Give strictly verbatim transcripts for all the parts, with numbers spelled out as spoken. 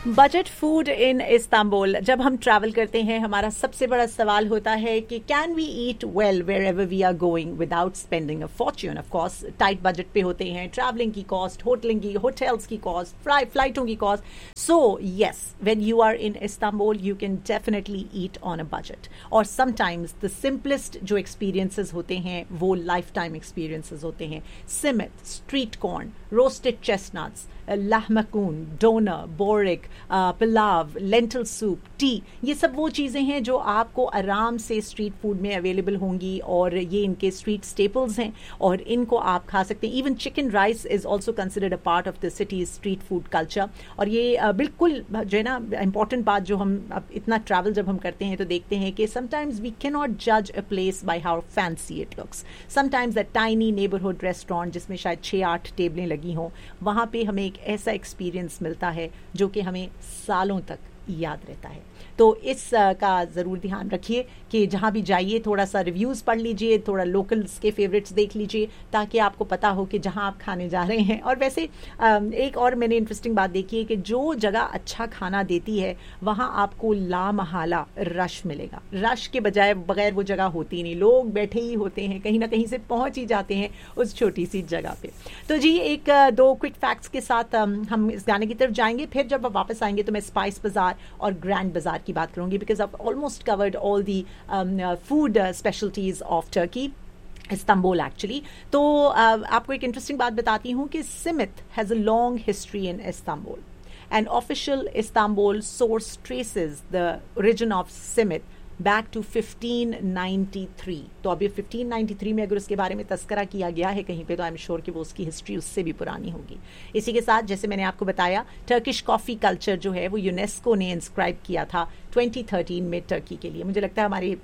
Budget food in Istanbul. जब हम travel करते हैं हमारा सबसे बड़ा सवाल होता है कि can we eat well where ever we are going without spending a Fortune. Of course tight budget पे होते हैं, ट्रैवलिंग की कॉस्ट, होटलिंग की, होटल्स की कॉस्ट, फ्लाई फ्लाइटों की cost. So yes, when you are in Istanbul you can definitely eat on a budget. और sometimes the simplest जो experiences होते हैं वो लाइफ टाइम एक्सपीरियंसेस होते हैं। सिमित, street corn, roasted chestnuts, lahmacun, donor, boric, pulao, lentil soup, T, ये सब वो चीज़ें हैं जो आपको आराम से स्ट्रीट फूड में अवेलेबल होंगी और ये इनके स्ट्रीट स्टेपल्स हैं और इनको आप खा सकते हैं। Even chicken rice is also considered a part of the city street food culture. और ये uh, बिल्कुल जो है ना इंपॉर्टेंट बात, जो हम अब इतना ट्रैवल जब हम करते हैं तो देखते हैं कि समटाइम्स वी कैन नॉट जज a place by how fancy it looks. Sometimes that tiny neighbourhood restaurant जिसमें शायद छः आठ टेबलें लगी हों, वहाँ पे हमें ऐसा एक्सपीरियंस मिलता है जो कि हमें सालों तक याद रहता है। तो इस का ज़रूर ध्यान रखिए कि जहाँ भी जाइए थोड़ा सा रिव्यूज़ पढ़ लीजिए, थोड़ा लोकल्स के फेवरेट्स देख लीजिए ताकि आपको पता हो कि जहाँ आप खाने जा रहे हैं। और वैसे एक और मैंने इंटरेस्टिंग बात देखी है कि जो जगह अच्छा खाना देती है वहाँ आपको लामहला रश मिलेगा। रश के बजाय बगैर वो जगह होती नहीं, लोग बैठे ही होते हैं, कहीं ना कहीं से पहुँच ही जाते हैं उस छोटी सी जगह पे। तो जी एक दो क्विक फैक्ट्स के साथ हम इस गाने की तरफ जाएंगे, फिर जब वापस आएंगे तो मैं स्पाइस बाजार और ग्रैंड बाजार की बात करूंगी, because I almost covered all the food specialities of Turkey, Istanbul actually. तो uh, आपको एक इंटरेस्टिंग बात बताती हूँ कि सिमित has a long history in Istanbul and official Istanbul source traces the origin of सिमित back to fifteen ninety three. तो अभी फिफ्टीन नाइंटी थ्री में अगर उसके बारे में तस्करा किया गया है कहीं पे तो आई एम श्योर कि वो उसकी हिस्ट्री उससे भी पुरानी होगी। इसी के साथ जैसे मैंने आपको बताया टर्किश कॉफ़ी कल्चर जो है वो यूनेस्को ने इंस्क्राइब किया था ट्वेंटी थर्टीन में टर्की के लिए। मुझे लगता है हमारे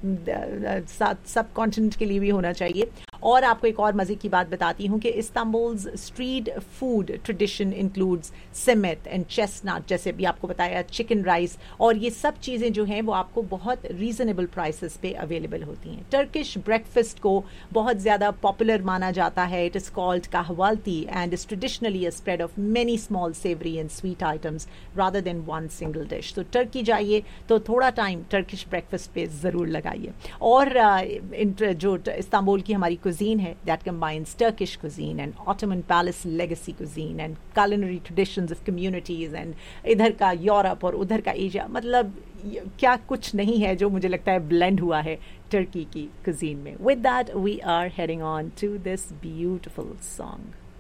सब कॉन्टिनेंट के लिए भी होना चाहिए। और आपको एक और मज़े की बात बताती हूँ कि इस्तांबुल्स स्ट्रीट फूड ट्रेडिशन इंक्लूड्स सिमित एंड चेस्टनट, जैसे भी आपको बताया, चिकन राइस, और ये सब चीज़ें जो हैं वो आपको बहुत रीजनेबल प्राइसेस पे अवेलेबल होती हैं। टर्किश ब्रेकफास्ट को बहुत ज़्यादा पॉपुलर माना जाता है। It is called kahvalti and is traditionally a spread of many small Sewri and sweet items rather than one single dish. तो टर्की जाइए तो थोड़ा टाइम टर्किश ब्रेकफास्ट पे ज़रूर लगाइए। और uh, जो इस्तांबुल की हमारी cuisine है that combines Turkish cuisine and Ottoman palace legacy cuisine and culinary traditions of communities and इधर का यूरोप और उधर का एशिया, मतलब क्या कुछ नहीं है जो मुझे लगता है ब्लेंड हुआ है टर्की की cuisine में। With that we are heading on to this beautiful song.